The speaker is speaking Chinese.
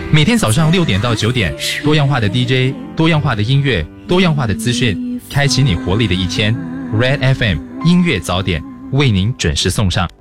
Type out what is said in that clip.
每天早上6点到9点，多样化的 DJ， 多样化的音乐，多样化的资讯，开启你活力的一天。Red FM 音乐早点为您准时送上。